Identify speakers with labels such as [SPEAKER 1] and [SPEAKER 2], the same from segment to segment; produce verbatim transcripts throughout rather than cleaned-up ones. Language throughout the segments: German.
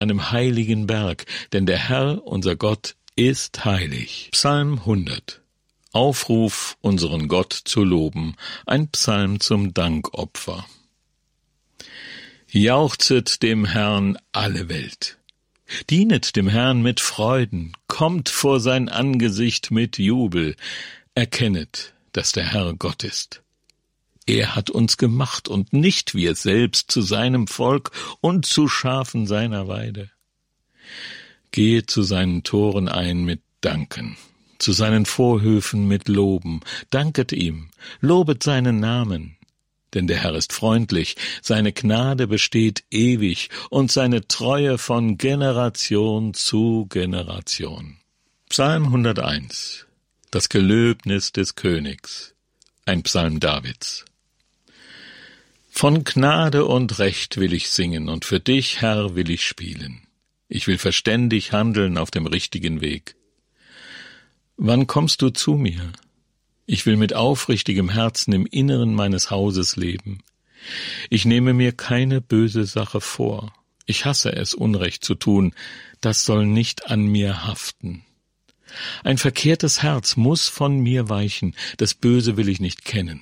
[SPEAKER 1] einem heiligen Berg, denn der Herr, unser Gott, ist heilig. Psalm hundert. Aufruf, unseren Gott zu loben, ein Psalm zum Dankopfer. Jauchzet dem Herrn alle Welt. Dienet dem Herrn mit Freuden, kommt vor sein Angesicht mit Jubel, erkennet, dass der Herr Gott ist. Er hat uns gemacht und nicht wir selbst zu seinem Volk und zu Schafen seiner Weide. Gehet zu seinen Toren ein mit Danken, zu seinen Vorhöfen mit Loben, danket ihm, lobet seinen Namen. Denn der Herr ist freundlich, seine Gnade besteht ewig und seine Treue von Generation zu Generation. Psalm hunderteins. Das Gelöbnis des Königs. Ein Psalm Davids. Von Gnade und Recht will ich singen und für dich, Herr, will ich spielen. Ich will verständig handeln auf dem richtigen Weg. Wann kommst du zu mir? Ich will mit aufrichtigem Herzen im Inneren meines Hauses leben. Ich nehme mir keine böse Sache vor. Ich hasse es, Unrecht zu tun. Das soll nicht an mir haften. Ein verkehrtes Herz muss von mir weichen. Das Böse will ich nicht kennen.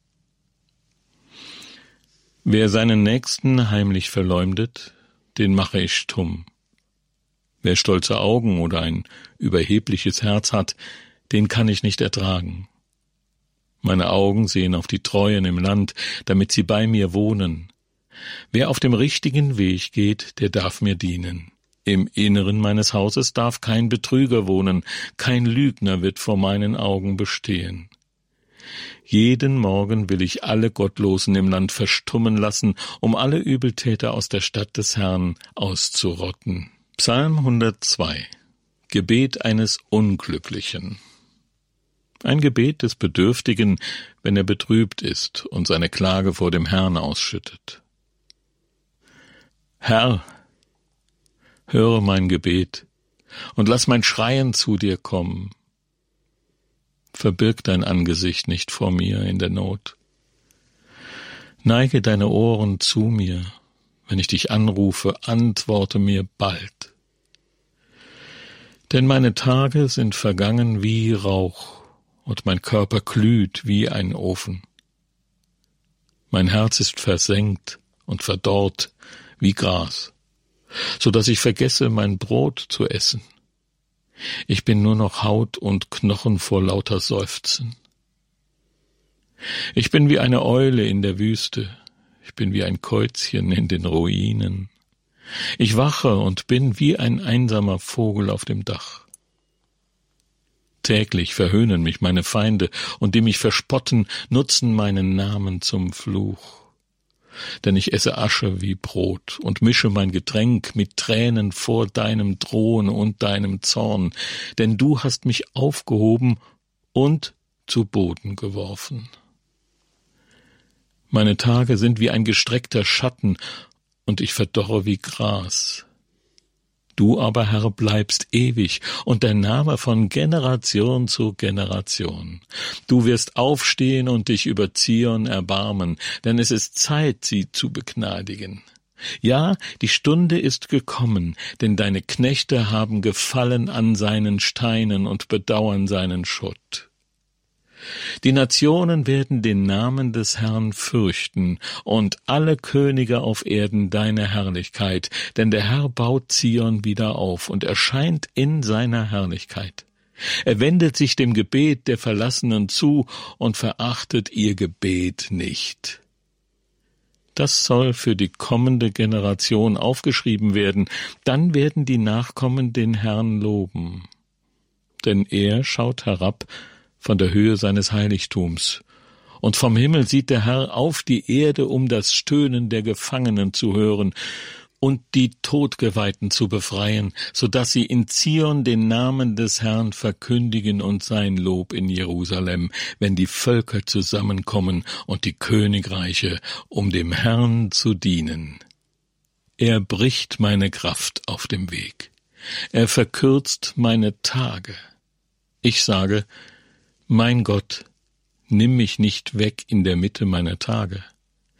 [SPEAKER 1] Wer seinen Nächsten heimlich verleumdet, den mache ich stumm. Wer stolze Augen oder ein überhebliches Herz hat, den kann ich nicht ertragen. Meine Augen sehen auf die Treuen im Land, damit sie bei mir wohnen. Wer auf dem richtigen Weg geht, der darf mir dienen. Im Inneren meines Hauses darf kein Betrüger wohnen, kein Lügner wird vor meinen Augen bestehen. Jeden Morgen will ich alle Gottlosen im Land verstummen lassen, um alle Übeltäter aus der Stadt des Herrn auszurotten. Psalm hundertzwei. Gebet eines Unglücklichen. Ein Gebet des Bedürftigen, wenn er betrübt ist und seine Klage vor dem Herrn ausschüttet. Herr, höre mein Gebet und lass mein Schreien zu dir kommen. Verbirg dein Angesicht nicht vor mir in der Not. Neige deine Ohren zu mir, wenn ich dich anrufe, antworte mir bald. Denn meine Tage sind vergangen wie Rauch, und mein Körper glüht wie ein Ofen. Mein Herz ist versengt und verdorrt wie Gras, so dass ich vergesse, mein Brot zu essen. Ich bin nur noch Haut und Knochen vor lauter Seufzen. Ich bin wie eine Eule in der Wüste, ich bin wie ein Käuzchen in den Ruinen. Ich wache und bin wie ein einsamer Vogel auf dem Dach. Täglich verhöhnen mich meine Feinde, und die mich verspotten, nutzen meinen Namen zum Fluch. Denn ich esse Asche wie Brot und mische mein Getränk mit Tränen vor deinem Drohen und deinem Zorn, denn du hast mich aufgehoben und zu Boden geworfen. Meine Tage sind wie ein gestreckter Schatten, und ich verdorre wie Gras. Du aber, Herr, bleibst ewig und dein Name von Generation zu Generation. Du wirst aufstehen und dich über Zion erbarmen, denn es ist Zeit, sie zu begnadigen. Ja, die Stunde ist gekommen, denn deine Knechte haben Gefallen an seinen Steinen und bedauern seinen Schutt. Die Nationen werden den Namen des Herrn fürchten und alle Könige auf Erden deine Herrlichkeit, denn der Herr baut Zion wieder auf und erscheint in seiner Herrlichkeit. Er wendet sich dem Gebet der Verlassenen zu und verachtet ihr Gebet nicht. Das soll für die kommende Generation aufgeschrieben werden, dann werden die Nachkommen den Herrn loben. Denn er schaut herab von der Höhe seines Heiligtums, und vom Himmel sieht der Herr auf die Erde, um das Stöhnen der Gefangenen zu hören und die Todgeweihten zu befreien, so dass sie in Zion den Namen des Herrn verkündigen und sein Lob in Jerusalem, wenn die Völker zusammenkommen und die Königreiche, um dem Herrn zu dienen. Er bricht meine Kraft auf dem Weg. Er verkürzt meine Tage. Ich sage, mein Gott, nimm mich nicht weg in der Mitte meiner Tage.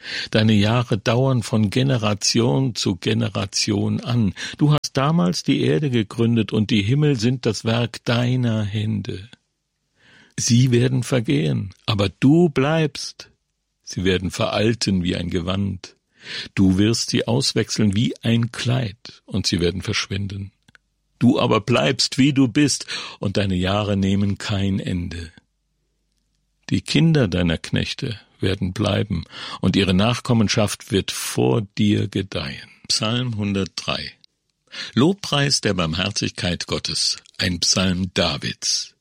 [SPEAKER 1] Deine Jahre dauern von Generation zu Generation an. Du hast damals die Erde gegründet und die Himmel sind das Werk deiner Hände. Sie werden vergehen, aber du bleibst. Sie werden veralten wie ein Gewand. Du wirst sie auswechseln wie ein Kleid und sie werden verschwinden. Du aber bleibst, wie du bist, und deine Jahre nehmen kein Ende. Die Kinder deiner Knechte werden bleiben, und ihre Nachkommenschaft wird vor dir gedeihen. Psalm hundertdrei. Lobpreis der Barmherzigkeit Gottes, ein Psalm Davids.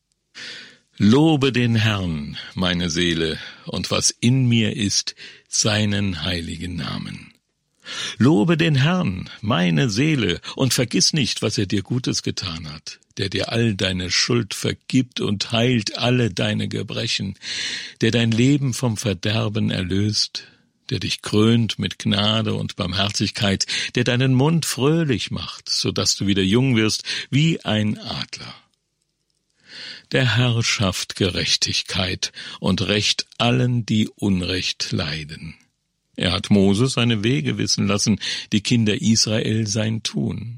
[SPEAKER 1] Lobe den Herrn, meine Seele, und was in mir ist, seinen heiligen Namen. Lobe den Herrn, meine Seele, und vergiss nicht, was er dir Gutes getan hat, der dir all deine Schuld vergibt und heilt alle deine Gebrechen, der dein Leben vom Verderben erlöst, der dich krönt mit Gnade und Barmherzigkeit, der deinen Mund fröhlich macht, so dass du wieder jung wirst wie ein Adler. Der Herr schafft Gerechtigkeit und rächt allen, die Unrecht leiden. Er hat Mose seine Wege wissen lassen, die Kinder Israel sein Tun.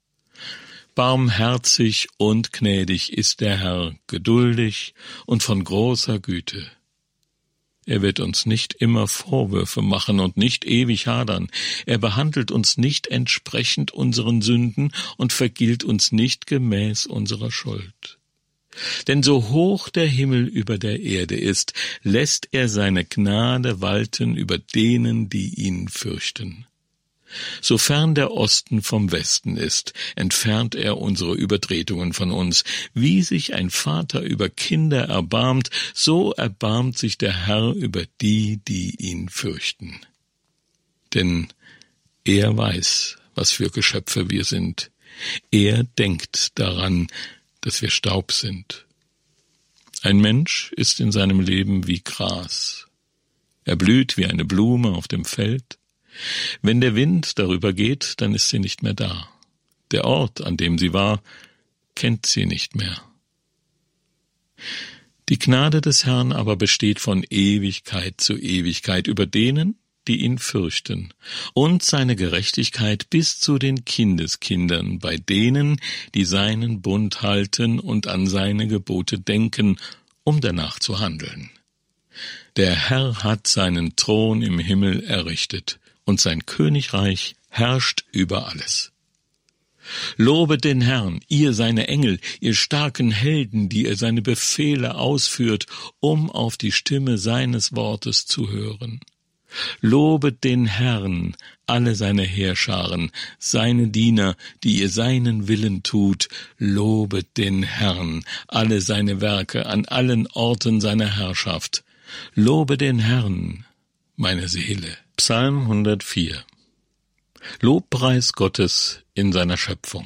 [SPEAKER 1] Barmherzig und gnädig ist der Herr, geduldig und von großer Güte. Er wird uns nicht immer Vorwürfe machen und nicht ewig hadern. Er behandelt uns nicht entsprechend unseren Sünden und vergilt uns nicht gemäß unserer Schuld. Denn so hoch der Himmel über der Erde ist, lässt er seine Gnade walten über denen, die ihn fürchten. Sofern der Osten vom Westen ist, entfernt er unsere Übertretungen von uns. Wie sich ein Vater über Kinder erbarmt, so erbarmt sich der Herr über die, die ihn fürchten. Denn er weiß, was für Geschöpfe wir sind. Er denkt daran, dass wir Staub sind. Ein Mensch ist in seinem Leben wie Gras. Er blüht wie eine Blume auf dem Feld. Wenn der Wind darüber geht, dann ist sie nicht mehr da. Der Ort, an dem sie war, kennt sie nicht mehr. Die Gnade des Herrn aber besteht von Ewigkeit zu Ewigkeit über denen, die ihn fürchten, und seine Gerechtigkeit bis zu den Kindeskindern bei denen, die seinen Bund halten und an seine Gebote denken, um danach zu handeln. Der Herr hat seinen Thron im Himmel errichtet, und sein Königreich herrscht über alles. Lobet den Herrn, ihr seine Engel, ihr starken Helden, die ihr seine Befehle ausführt, um auf die Stimme seines Wortes zu hören. Lobet den Herrn, alle seine Heerscharen, seine Diener, die ihr seinen Willen tut. Lobet den Herrn, alle seine Werke an allen Orten seiner Herrschaft. Lobe den Herrn, meine Seele. Psalm hundertvier. Lobpreis Gottes in seiner Schöpfung.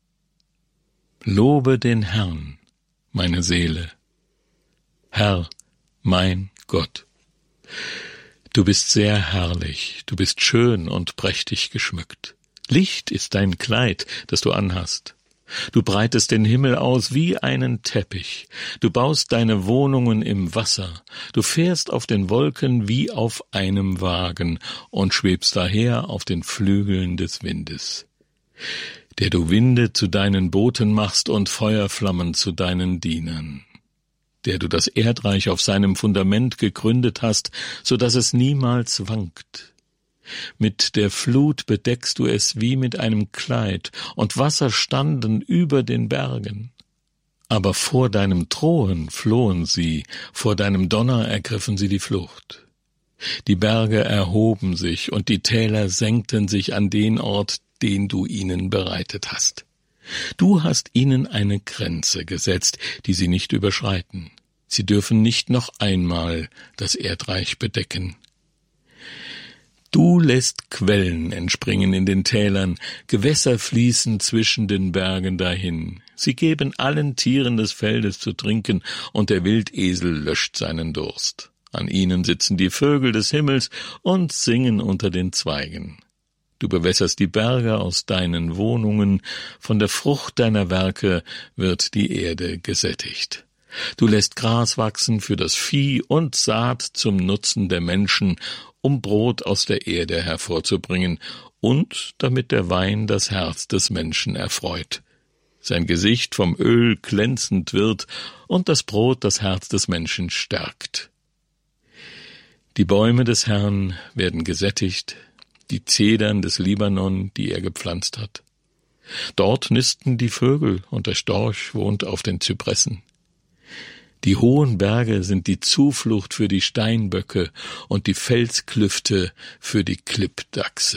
[SPEAKER 1] Lobe den Herrn, meine Seele. Herr, mein Gott. Du bist sehr herrlich, du bist schön und prächtig geschmückt. Licht ist dein Kleid, das du anhast. Du breitest den Himmel aus wie einen Teppich. Du baust deine Wohnungen im Wasser. Du fährst auf den Wolken wie auf einem Wagen und schwebst daher auf den Flügeln des Windes. Der du Winde zu deinen Booten machst und Feuerflammen zu deinen Dienern. Der du das Erdreich auf seinem Fundament gegründet hast, so dass es niemals wankt. Mit der Flut bedeckst du es wie mit einem Kleid, und Wasser standen über den Bergen. Aber vor deinem Thron flohen sie, vor deinem Donner ergriffen sie die Flucht. Die Berge erhoben sich, und die Täler senkten sich an den Ort, den du ihnen bereitet hast. Du hast ihnen eine Grenze gesetzt, die sie nicht überschreiten. Sie dürfen nicht noch einmal das Erdreich bedecken. Du lässt Quellen entspringen in den Tälern, Gewässer fließen zwischen den Bergen dahin. Sie geben allen Tieren des Feldes zu trinken, und der Wildesel löscht seinen Durst. An ihnen sitzen die Vögel des Himmels und singen unter den Zweigen. Du bewässerst die Berge aus deinen Wohnungen, von der Frucht deiner Werke wird die Erde gesättigt. Du lässt Gras wachsen für das Vieh und Saat zum Nutzen der Menschen, um Brot aus der Erde hervorzubringen und damit der Wein das Herz des Menschen erfreut, sein Gesicht vom Öl glänzend wird und das Brot das Herz des Menschen stärkt. Die Bäume des Herrn werden gesättigt, die Zedern des Libanon, die er gepflanzt hat. Dort nisten die Vögel und der Storch wohnt auf den Zypressen. Die hohen Berge sind die Zuflucht für die Steinböcke und die Felsklüfte für die Klippdachse.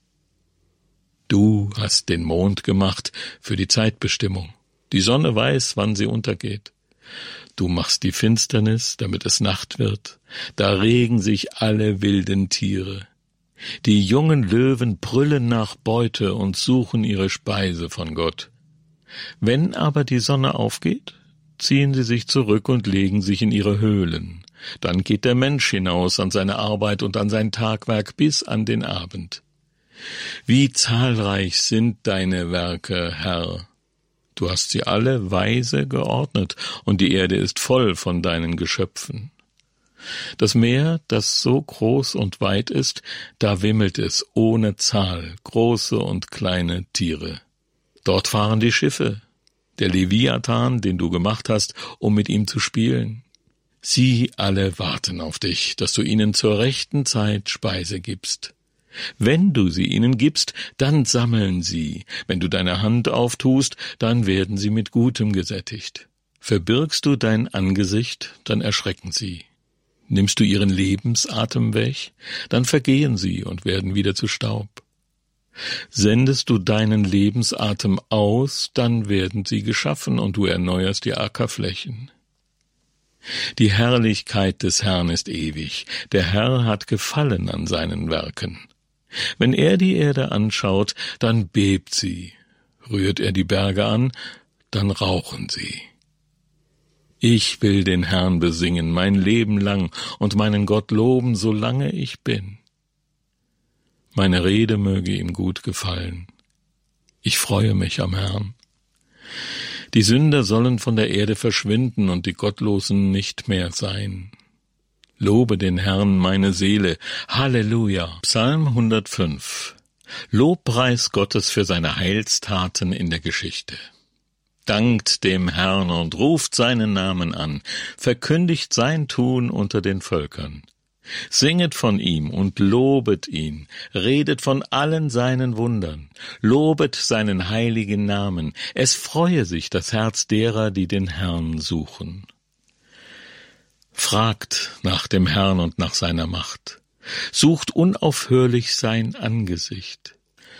[SPEAKER 1] Du hast den Mond gemacht für die Zeitbestimmung. Die Sonne weiß, wann sie untergeht. Du machst die Finsternis, damit es Nacht wird. Da regen sich alle wilden Tiere. Die jungen Löwen brüllen nach Beute und suchen ihre Speise von Gott. Wenn aber die Sonne aufgeht, ziehen sie sich zurück und legen sich in ihre Höhlen. Dann geht der Mensch hinaus an seine Arbeit und an sein Tagwerk bis an den Abend. Wie zahlreich sind deine Werke, Herr! Du hast sie alle weise geordnet, und die Erde ist voll von deinen Geschöpfen. Das Meer, das so groß und weit ist, da wimmelt es ohne Zahl, große und kleine Tiere. Dort fahren die Schiffe, der Leviathan, den du gemacht hast, um mit ihm zu spielen. Sie alle warten auf dich, dass du ihnen zur rechten Zeit Speise gibst. Wenn du sie ihnen gibst, dann sammeln sie. Wenn du deine Hand auftust, dann werden sie mit Gutem gesättigt. Verbirgst du dein Angesicht, dann erschrecken sie. Nimmst du ihren Lebensatem weg, dann vergehen sie und werden wieder zu Staub. Sendest du deinen Lebensatem aus, dann werden sie geschaffen und du erneuerst die Ackerflächen. Die Herrlichkeit des Herrn ist ewig, der Herr hat Gefallen an seinen Werken. Wenn er die Erde anschaut, dann bebt sie. Rührt er die Berge an, dann rauchen sie. Ich will den Herrn besingen mein Leben lang und meinen Gott loben, solange ich bin. Meine Rede möge ihm gut gefallen. Ich freue mich am Herrn. Die Sünder sollen von der Erde verschwinden und die Gottlosen nicht mehr sein. Lobe den Herrn, meine Seele. Halleluja. Psalm hundertfünf. Lobpreis Gottes für seine Heilstaten in der Geschichte. Dankt dem Herrn und ruft seinen Namen an, verkündigt sein Tun unter den Völkern. Singet von ihm und lobet ihn, redet von allen seinen Wundern, lobet seinen heiligen Namen, es freue sich das Herz derer, die den Herrn suchen. Fragt nach dem Herrn und nach seiner Macht, sucht unaufhörlich sein Angesicht.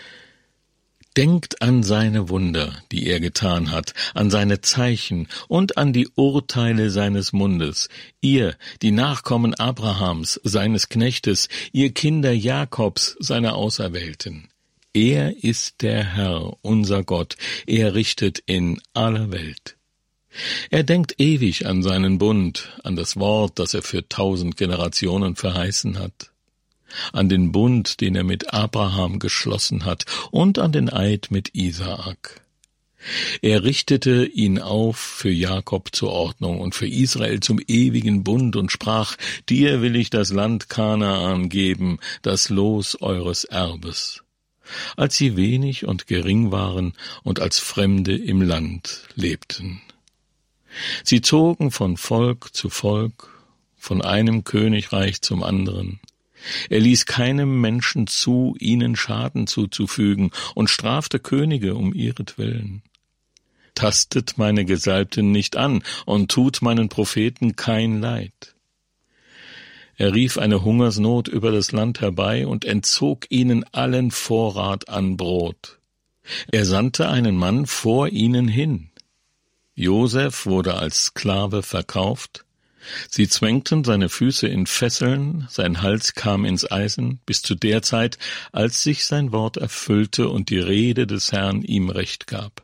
[SPEAKER 1] Denkt an seine Wunder, die er getan hat, an seine Zeichen und an die Urteile seines Mundes, ihr, die Nachkommen Abrahams, seines Knechtes, ihr Kinder Jakobs, seiner Auserwählten. Er ist der Herr, unser Gott, er richtet in aller Welt. Er denkt ewig an seinen Bund, an das Wort, das er für tausend Generationen verheißen hat, an den Bund, den er mit Abraham geschlossen hat, und an den Eid mit Isaak. Er richtete ihn auf für Jakob zur Ordnung und für Israel zum ewigen Bund und sprach, dir will ich das Land Kanaan geben, das Los eures Erbes. Als sie wenig und gering waren und als Fremde im Land lebten. Sie zogen von Volk zu Volk, von einem Königreich zum anderen. Er ließ keinem Menschen zu, ihnen Schaden zuzufügen und strafte Könige um ihretwillen. Tastet meine Gesalbten nicht an und tut meinen Propheten kein Leid. Er rief eine Hungersnot über das Land herbei und entzog ihnen allen Vorrat an Brot. Er sandte einen Mann vor ihnen hin. Josef wurde als Sklave verkauft. Sie zwängten seine Füße in Fesseln, sein Hals kam ins Eisen, bis zu der Zeit, als sich sein Wort erfüllte und die Rede des Herrn ihm Recht gab.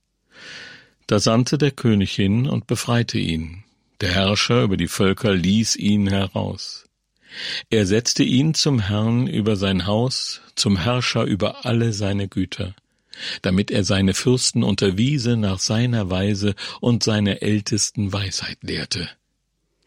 [SPEAKER 1] Da sandte der König hin und befreite ihn. Der Herrscher über die Völker ließ ihn heraus. Er setzte ihn zum Herrn über sein Haus, zum Herrscher über alle seine Güter, damit er seine Fürsten unterwiese nach seiner Weise und seine Ältesten Weisheit lehrte.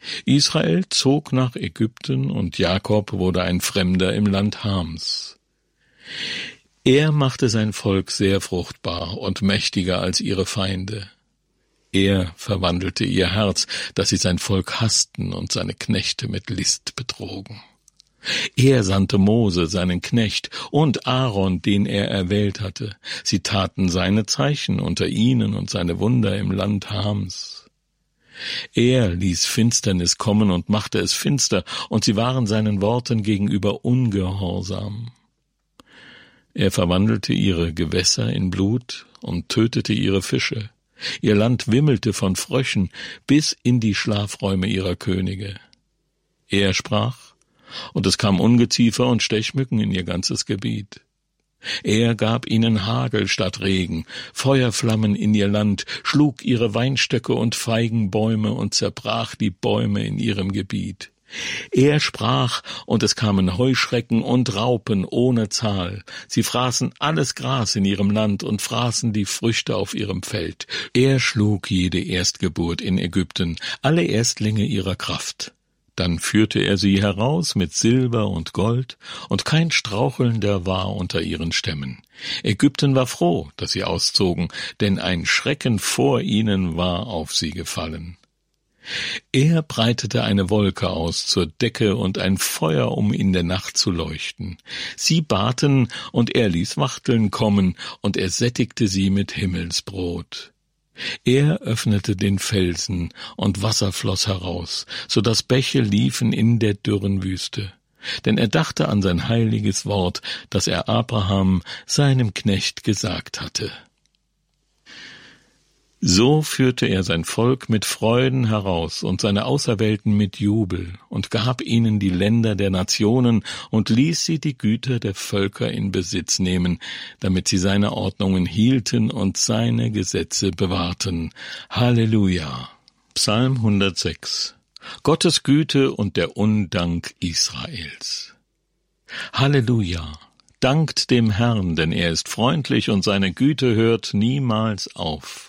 [SPEAKER 1] Israel zog nach Ägypten und Jakob wurde ein Fremder im Land Hams. Er machte sein Volk sehr fruchtbar und mächtiger als ihre Feinde. Er verwandelte ihr Herz, dass sie sein Volk hassten und seine Knechte mit List betrogen. Er sandte Mose, seinen Knecht, und Aaron, den er erwählt hatte. Sie taten seine Zeichen unter ihnen und seine Wunder im Land Hams. Er ließ Finsternis kommen und machte es finster, und sie waren seinen Worten gegenüber ungehorsam. Er verwandelte ihre Gewässer in Blut und tötete ihre Fische. Ihr Land wimmelte von Fröschen bis in die Schlafräume ihrer Könige. Er sprach, und es kam Ungeziefer und Stechmücken in ihr ganzes Gebiet. Er gab ihnen Hagel statt Regen, Feuerflammen in ihr Land, schlug ihre Weinstöcke und Feigenbäume und zerbrach die Bäume in ihrem Gebiet. Er sprach, und es kamen Heuschrecken und Raupen ohne Zahl. Sie fraßen alles Gras in ihrem Land und fraßen die Früchte auf ihrem Feld. Er schlug jede Erstgeburt in Ägypten, alle Erstlinge ihrer Kraft. Dann führte er sie heraus mit Silber und Gold, und kein Strauchelnder war unter ihren Stämmen. Ägypten war froh, dass sie auszogen, denn ein Schrecken vor ihnen war auf sie gefallen. Er breitete eine Wolke aus zur Decke und ein Feuer, um in der Nacht zu leuchten. Sie baten, und er ließ Wachteln kommen, und er sättigte sie mit Himmelsbrot. Er öffnete den Felsen, und Wasser floss heraus, so dass Bäche liefen in der dürren Wüste. Denn er dachte an sein heiliges Wort, das er Abraham, seinem Knecht, gesagt hatte. So führte er sein Volk mit Freuden heraus und seine Auserwählten mit Jubel und gab ihnen die Länder der Nationen und ließ sie die Güter der Völker in Besitz nehmen, damit sie seine Ordnungen hielten und seine Gesetze bewahrten. Halleluja! Psalm hundertsechs. Gottes Güte und der Undank Israels. Halleluja! Dankt dem Herrn, denn er ist freundlich und seine Güte hört niemals auf.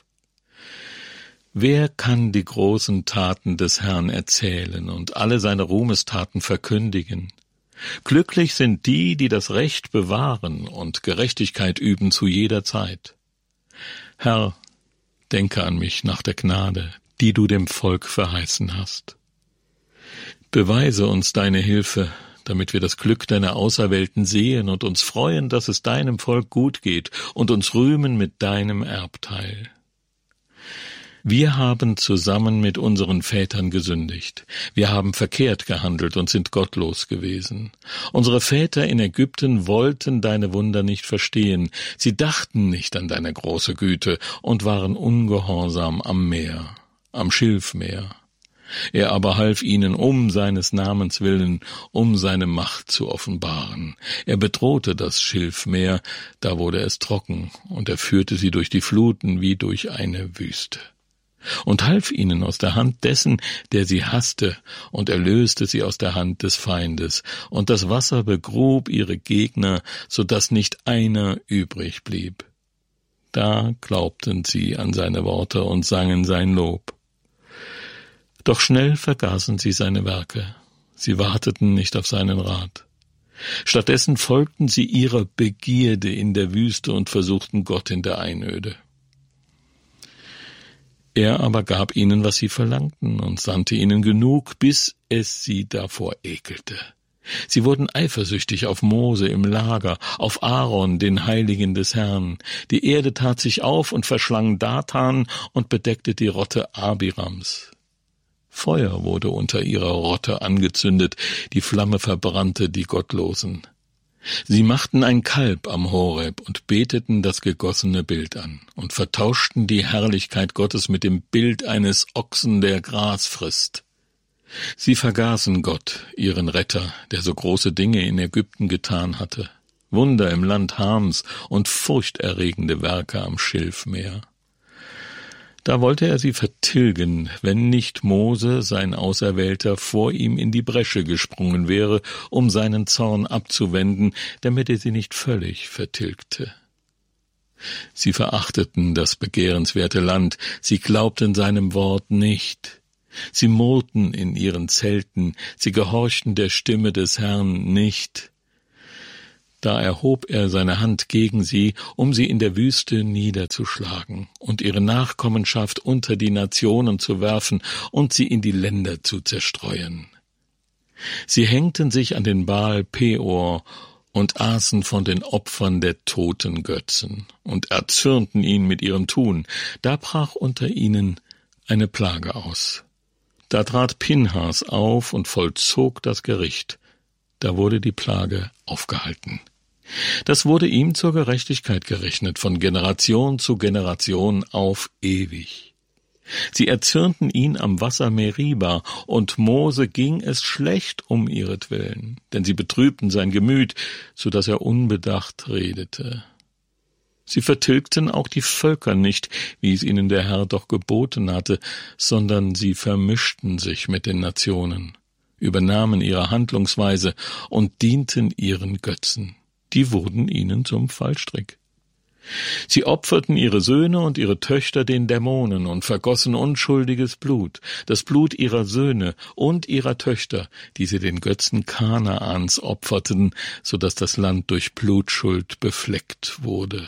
[SPEAKER 1] Wer kann die großen Taten des Herrn erzählen und alle seine Ruhmestaten verkündigen? Glücklich sind die, die das Recht bewahren und Gerechtigkeit üben zu jeder Zeit. Herr, denke an mich nach der Gnade, die du dem Volk verheißen hast. Beweise uns deine Hilfe, damit wir das Glück deiner Auserwählten sehen und uns freuen, dass es deinem Volk gut geht und uns rühmen mit deinem Erbteil. Wir haben zusammen mit unseren Vätern gesündigt. Wir haben verkehrt gehandelt und sind gottlos gewesen. Unsere Väter in Ägypten wollten deine Wunder nicht verstehen. Sie dachten nicht an deine große Güte und waren ungehorsam am Meer, am Schilfmeer. Er aber half ihnen um seines Namens willen, um seine Macht zu offenbaren. Er bedrohte das Schilfmeer, da wurde es trocken, und er führte sie durch die Fluten wie durch eine Wüste. Und half ihnen aus der Hand dessen, der sie hasste, und erlöste sie aus der Hand des Feindes. Und das Wasser begrub ihre Gegner, so dass nicht einer übrig blieb. Da glaubten sie an seine Worte und sangen sein Lob. Doch schnell vergaßen sie seine Werke. Sie warteten nicht auf seinen Rat. Stattdessen folgten sie ihrer Begierde in der Wüste und versuchten Gott in der Einöde. Er aber gab ihnen, was sie verlangten, und sandte ihnen genug, bis es sie davor ekelte. Sie wurden eifersüchtig auf Mose im Lager, auf Aaron, den Heiligen des Herrn. Die Erde tat sich auf und verschlang Dathan und bedeckte die Rotte Abirams. Feuer wurde unter ihrer Rotte angezündet, die Flamme verbrannte die Gottlosen. Sie machten ein Kalb am Horeb und beteten das gegossene Bild an und vertauschten die Herrlichkeit Gottes mit dem Bild eines Ochsen, der Gras frisst. Sie vergaßen Gott, ihren Retter, der so große Dinge in Ägypten getan hatte, Wunder im Land Hams und furchterregende Werke am Schilfmeer. Da wollte er sie vertilgen, wenn nicht Mose, sein Auserwählter, vor ihm in die Bresche gesprungen wäre, um seinen Zorn abzuwenden, damit er sie nicht völlig vertilgte. Sie verachteten das begehrenswerte Land, sie glaubten seinem Wort nicht. Sie murrten in ihren Zelten, sie gehorchten der Stimme des Herrn nicht. Da erhob er seine Hand gegen sie, um sie in der Wüste niederzuschlagen und ihre Nachkommenschaft unter die Nationen zu werfen und sie in die Länder zu zerstreuen. Sie hängten sich an den Baal Peor und aßen von den Opfern der toten Götzen und erzürnten ihn mit ihrem Tun. Da brach unter ihnen eine Plage aus. Da trat Pinhas auf und vollzog das Gericht. Da wurde die Plage aufgehalten. Das wurde ihm zur Gerechtigkeit gerechnet, von Generation zu Generation auf ewig. Sie erzürnten ihn am Wasser Meriba, und Mose ging es schlecht um ihretwillen, denn sie betrübten sein Gemüt, so dass er unbedacht redete. Sie vertilgten auch die Völker nicht, wie es ihnen der Herr doch geboten hatte, sondern sie vermischten sich mit den Nationen, übernahmen ihre Handlungsweise und dienten ihren Götzen. Die wurden ihnen zum Fallstrick. Sie opferten ihre Söhne und ihre Töchter den Dämonen und vergossen unschuldiges Blut, das Blut ihrer Söhne und ihrer Töchter, die sie den Götzen Kanaans opferten, so dass das Land durch Blutschuld befleckt wurde.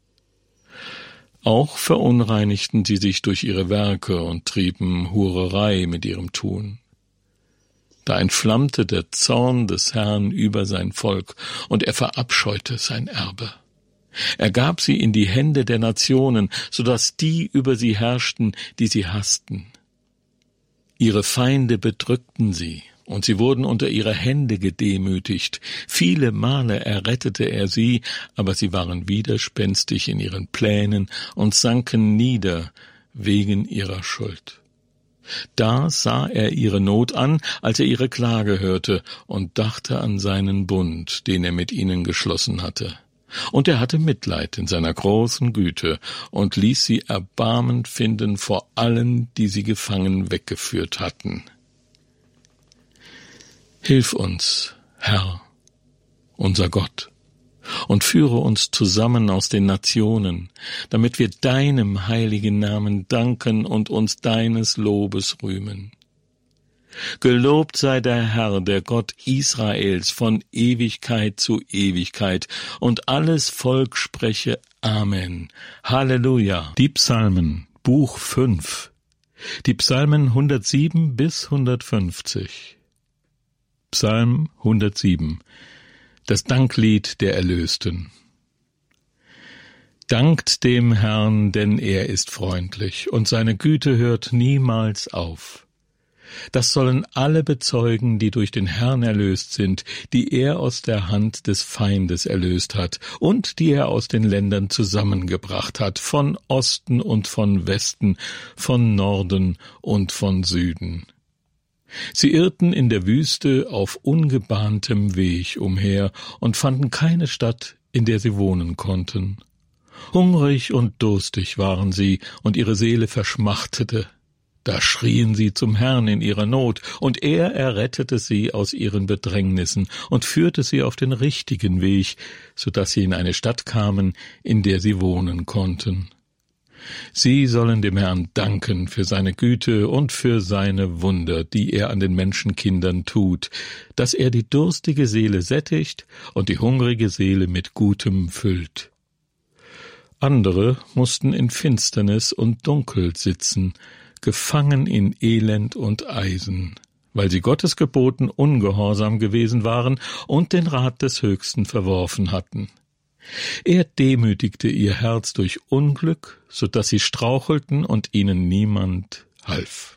[SPEAKER 1] Auch verunreinigten sie sich durch ihre Werke und trieben Hurerei mit ihrem Tun. Da entflammte der Zorn des Herrn über sein Volk, und er verabscheute sein Erbe. Er gab sie in die Hände der Nationen, so dass die über sie herrschten, die sie hassten. Ihre Feinde bedrückten sie, und sie wurden unter ihre Hände gedemütigt. Viele Male errettete er sie, aber sie waren widerspenstig in ihren Plänen und sanken nieder wegen ihrer Schuld. Da sah er ihre Not an, als er ihre Klage hörte, und dachte an seinen Bund, den er mit ihnen geschlossen hatte. Und er hatte Mitleid in seiner großen Güte und ließ sie Erbarmen finden vor allen, die sie gefangen weggeführt hatten. Hilf uns, Herr, unser Gott, und führe uns zusammen aus den Nationen, damit wir deinem heiligen Namen danken und uns deines Lobes rühmen. Gelobt sei der Herr, der Gott Israels, von Ewigkeit zu Ewigkeit, und alles Volk spreche Amen. Halleluja. Die Psalmen, Buch fünf. Die Psalmen hundertsieben bis hundertfünfzig. Psalm hundertsieben. Das Danklied der Erlösten. Dankt dem Herrn, denn er ist freundlich, und seine Güte hört niemals auf. Das sollen alle bezeugen, die durch den Herrn erlöst sind, die er aus der Hand des Feindes erlöst hat und die er aus den Ländern zusammengebracht hat, von Osten und von Westen, von Norden und von Süden. Sie irrten in der Wüste auf ungebahntem Weg umher und fanden keine Stadt, in der sie wohnen konnten. Hungrig und durstig waren sie, und ihre Seele verschmachtete. Da schrien sie zum Herrn in ihrer Not, und er errettete sie aus ihren Bedrängnissen und führte sie auf den richtigen Weg, so dass sie in eine Stadt kamen, in der sie wohnen konnten. Sie sollen dem Herrn danken für seine Güte und für seine Wunder, die er an den Menschenkindern tut, dass er die durstige Seele sättigt und die hungrige Seele mit Gutem füllt. Andere mussten in Finsternis und Dunkel sitzen, gefangen in Elend und Eisen, weil sie Gottes Geboten ungehorsam gewesen waren und den Rat des Höchsten verworfen hatten. Er demütigte ihr Herz durch Unglück, so dass sie strauchelten und ihnen niemand half.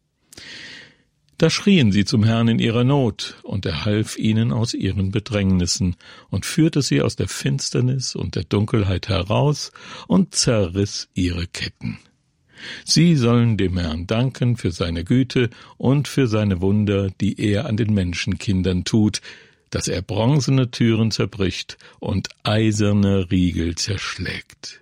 [SPEAKER 1] Da schrien sie zum Herrn in ihrer Not, und er half ihnen aus ihren Bedrängnissen und führte sie aus der Finsternis und der Dunkelheit heraus und zerriss ihre Ketten. Sie sollen dem Herrn danken für seine Güte und für seine Wunder, die er an den Menschenkindern tut, dass er bronzene Türen zerbricht und eiserne Riegel zerschlägt.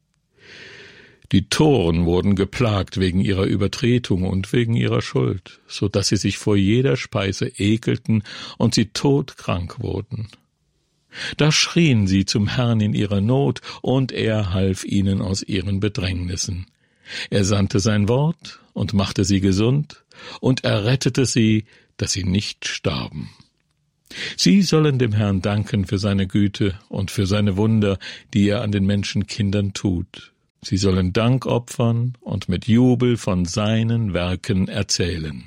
[SPEAKER 1] Die Toren wurden geplagt wegen ihrer Übertretung und wegen ihrer Schuld, so dass sie sich vor jeder Speise ekelten und sie todkrank wurden. Da schrien sie zum Herrn in ihrer Not, und er half ihnen aus ihren Bedrängnissen. Er sandte sein Wort und machte sie gesund und errettete sie, dass sie nicht starben. Sie sollen dem Herrn danken für seine Güte und für seine Wunder, die er an den Menschenkindern tut. Sie sollen Dank opfern und mit Jubel von seinen Werken erzählen.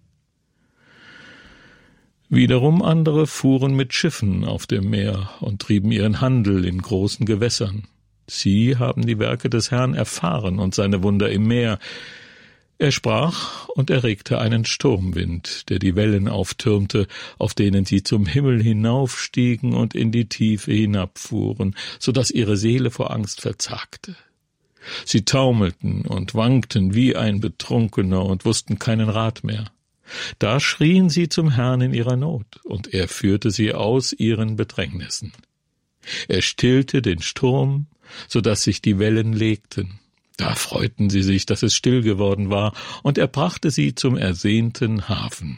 [SPEAKER 1] Wiederum andere fuhren mit Schiffen auf dem Meer und trieben ihren Handel in großen Gewässern. Sie haben die Werke des Herrn erfahren und seine Wunder im Meer. Er sprach und erregte einen Sturmwind, der die Wellen auftürmte, auf denen sie zum Himmel hinaufstiegen und in die Tiefe hinabfuhren, so daß ihre Seele vor Angst verzagte. Sie taumelten und wankten wie ein Betrunkener und wussten keinen Rat mehr. Da schrien sie zum Herrn in ihrer Not, und er führte sie aus ihren Bedrängnissen. Er stillte den Sturm, so daß sich die Wellen legten. Da freuten sie sich, dass es still geworden war, und er brachte sie zum ersehnten Hafen.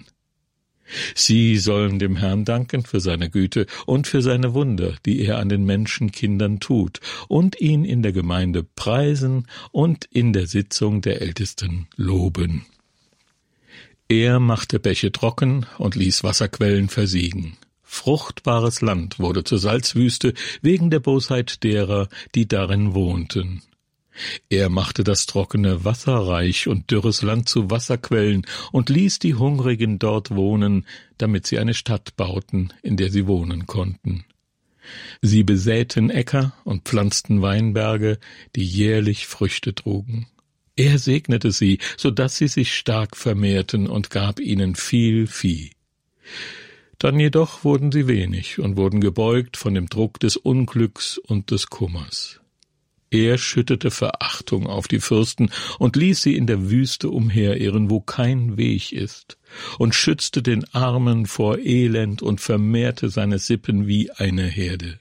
[SPEAKER 1] Sie sollen dem Herrn danken für seine Güte und für seine Wunder, die er an den Menschenkindern tut, und ihn in der Gemeinde preisen und in der Sitzung der Ältesten loben. Er machte Bäche trocken und ließ Wasserquellen versiegen. Fruchtbares Land wurde zur Salzwüste wegen der Bosheit derer, die darin wohnten. Er machte das trockene Wasser reich und dürres Land zu Wasserquellen und ließ die Hungrigen dort wohnen, damit sie eine Stadt bauten, in der sie wohnen konnten. Sie besäten Äcker und pflanzten Weinberge, die jährlich Früchte trugen. Er segnete sie, so daß sie sich stark vermehrten und gab ihnen viel Vieh. Dann jedoch wurden sie wenig und wurden gebeugt von dem Druck des Unglücks und des Kummers. Er schüttete Verachtung auf die Fürsten und ließ sie in der Wüste umherirren, wo kein Weg ist, und schützte den Armen vor Elend und vermehrte seine Sippen wie eine Herde.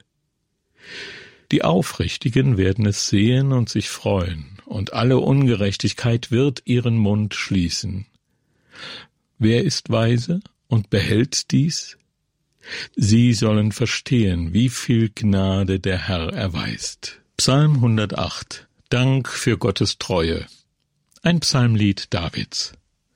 [SPEAKER 1] Die Aufrichtigen werden es sehen und sich freuen, und alle Ungerechtigkeit wird ihren Mund schließen. Wer ist weise und behält dies? Sie sollen verstehen, wie viel Gnade der Herr erweist. Psalm hundertacht. Dank für Gottes Treue. Ein Psalmlied Davids.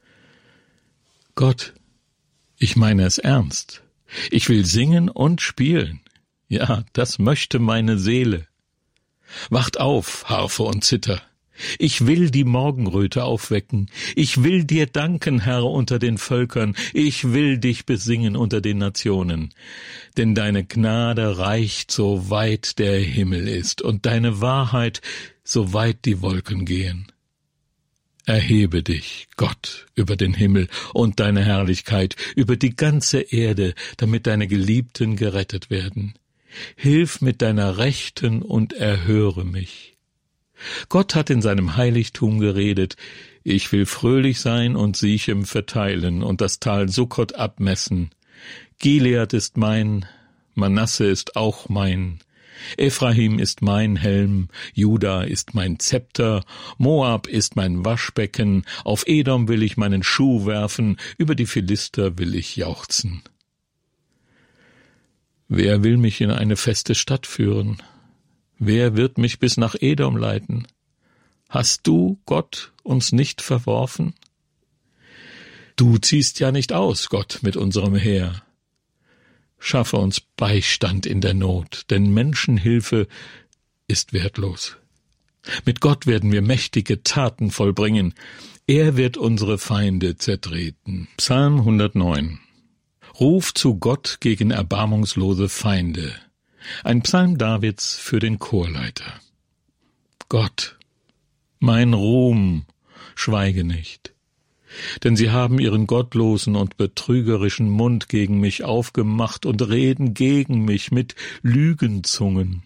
[SPEAKER 1] Gott, ich meine es ernst. Ich will singen und spielen. Ja, das möchte meine Seele. Wacht auf, Harfe und Zither. Ich will die Morgenröte aufwecken. Ich will dir danken, Herr, unter den Völkern. Ich will dich besingen unter den Nationen. Denn deine Gnade reicht, so weit der Himmel ist, und deine Wahrheit, so weit die Wolken gehen. Erhebe dich, Gott, über den Himmel und deine Herrlichkeit, über die ganze Erde, damit deine Geliebten gerettet werden. Hilf mit deiner Rechten und erhöre mich. Gott hat in seinem Heiligtum geredet, ich will fröhlich sein und Sichem verteilen und das Tal Sukkot abmessen. Gilead ist mein, Manasse ist auch mein, Ephraim ist mein Helm, Juda ist mein Zepter, Moab ist mein Waschbecken, auf Edom will ich meinen Schuh werfen, über die Philister will ich jauchzen. Wer will mich in eine feste Stadt führen? Wer wird mich bis nach Edom leiten? Hast du, Gott, uns nicht verworfen? Du ziehst ja nicht aus, Gott, mit unserem Heer. Schaffe uns Beistand in der Not, denn Menschenhilfe ist wertlos. Mit Gott werden wir mächtige Taten vollbringen. Er wird unsere Feinde zertreten. Psalm hundertneun. Ruf zu Gott gegen erbarmungslose Feinde. Ein Psalm Davids für den Chorleiter. Gott, mein Ruhm, schweige nicht, denn sie haben ihren gottlosen und betrügerischen Mund gegen mich aufgemacht und reden gegen mich mit Lügenzungen.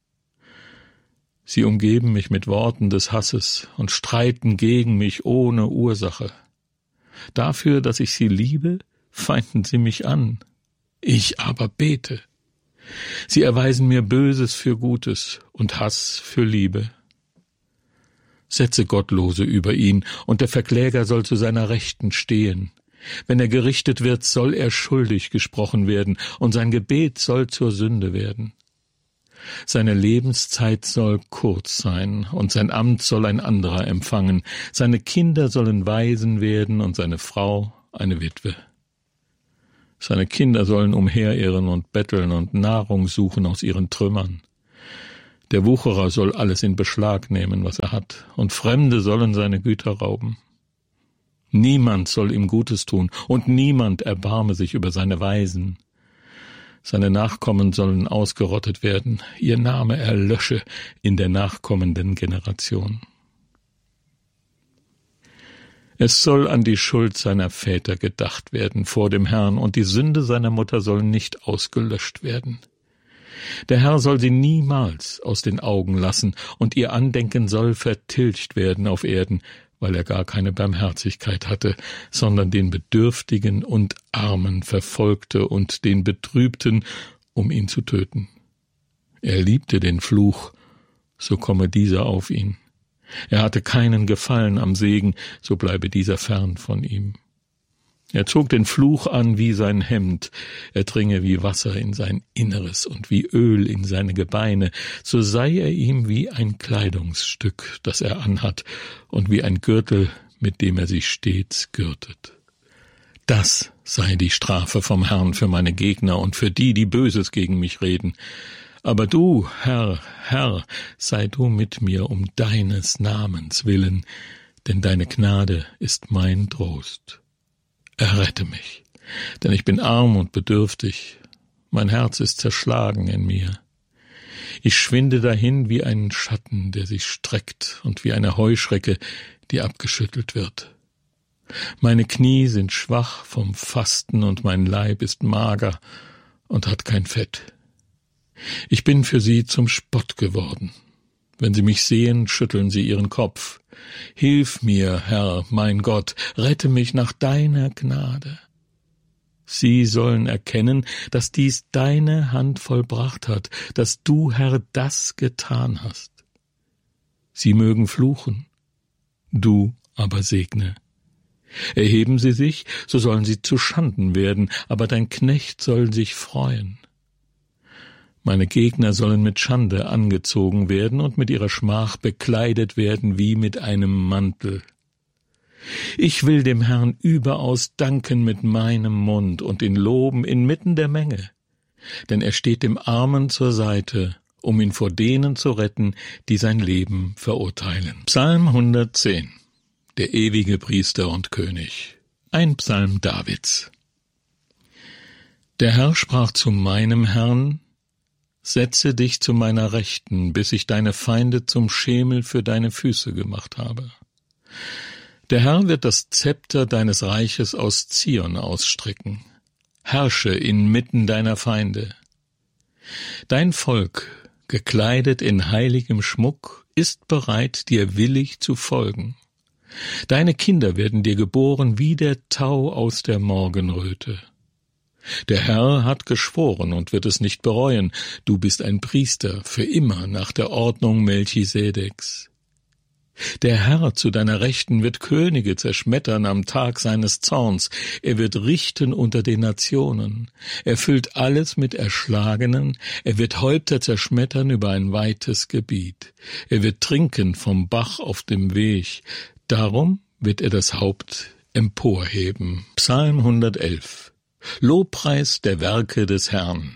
[SPEAKER 1] Sie umgeben mich mit Worten des Hasses und streiten gegen mich ohne Ursache. Dafür, dass ich sie liebe, feinden sie mich an. Ich aber bete. Sie erweisen mir Böses für Gutes und Hass für Liebe. Setze Gottlose über ihn, und der Verkläger soll zu seiner Rechten stehen. Wenn er gerichtet wird, soll er schuldig gesprochen werden, und sein Gebet soll zur Sünde werden. Seine Lebenszeit soll kurz sein, und sein Amt soll ein anderer empfangen. Seine Kinder sollen Waisen werden und seine Frau eine Witwe. Seine Kinder sollen umherirren und betteln und Nahrung suchen aus ihren Trümmern. Der Wucherer soll alles in Beschlag nehmen, was er hat, und Fremde sollen seine Güter rauben. Niemand soll ihm Gutes tun, und niemand erbarme sich über seine Waisen. Seine Nachkommen sollen ausgerottet werden, ihr Name erlösche in der nachkommenden Generation. Es soll an die Schuld seiner Väter gedacht werden vor dem Herrn, und die Sünde seiner Mutter soll nicht ausgelöscht werden. Der Herr soll sie niemals aus den Augen lassen, und ihr Andenken soll vertilgt werden auf Erden, weil er gar keine Barmherzigkeit hatte, sondern den Bedürftigen und Armen verfolgte und den Betrübten, um ihn zu töten. Er liebte den Fluch, so komme dieser auf ihn. Er hatte keinen Gefallen am Segen, so bleibe dieser fern von ihm. Er zog den Fluch an wie sein Hemd, er dringe wie Wasser in sein Inneres und wie Öl in seine Gebeine, so sei er ihm wie ein Kleidungsstück, das er anhat, und wie ein Gürtel, mit dem er sich stets gürtet. Das sei die Strafe vom Herrn für meine Gegner und für die, die Böses gegen mich reden. Aber du, Herr, Herr, sei du mit mir um deines Namens willen, denn deine Gnade ist mein Trost. Errette mich, denn ich bin arm und bedürftig, mein Herz ist zerschlagen in mir. Ich schwinde dahin wie ein Schatten, der sich streckt, und wie eine Heuschrecke, die abgeschüttelt wird. Meine Knie sind schwach vom Fasten, und mein Leib ist mager und hat kein Fett. Ich bin für sie zum Spott geworden. Wenn sie mich sehen, schütteln sie ihren Kopf. Hilf mir, Herr, mein Gott, rette mich nach deiner Gnade. Sie sollen erkennen, dass dies deine Hand vollbracht hat, dass du, Herr, das getan hast. Sie mögen fluchen, du aber segne. Erheben sie sich, so sollen sie zu Schanden werden, aber dein Knecht soll sich freuen. Meine Gegner sollen mit Schande angezogen werden und mit ihrer Schmach bekleidet werden wie mit einem Mantel. Ich will dem Herrn überaus danken mit meinem Mund und ihn loben inmitten der Menge, denn er steht dem Armen zur Seite, um ihn vor denen zu retten, die sein Leben verurteilen. Psalm hundertzehn. Der ewige Priester und König. Ein Psalm Davids. Der Herr sprach zu meinem Herrn: Setze dich zu meiner Rechten, bis ich deine Feinde zum Schemel für deine Füße gemacht habe. Der Herr wird das Zepter deines Reiches aus Zion ausstrecken. Herrsche inmitten deiner Feinde. Dein Volk, gekleidet in heiligem Schmuck, ist bereit, dir willig zu folgen. Deine Kinder werden dir geboren wie der Tau aus der Morgenröte. Der Herr hat geschworen und wird es nicht bereuen, du bist ein Priester für immer nach der Ordnung Melchisedeks. Der Herr zu deiner Rechten wird Könige zerschmettern am Tag seines Zorns, er wird richten unter den Nationen, er füllt alles mit Erschlagenen, er wird Häupter zerschmettern über ein weites Gebiet, er wird trinken vom Bach auf dem Weg, darum wird er das Haupt emporheben. Psalm hundertelf. Lobpreis der Werke des Herrn.